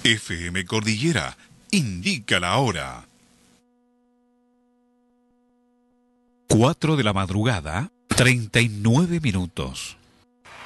FM Cordillera indica la hora. 4 de la madrugada, 39 minutos.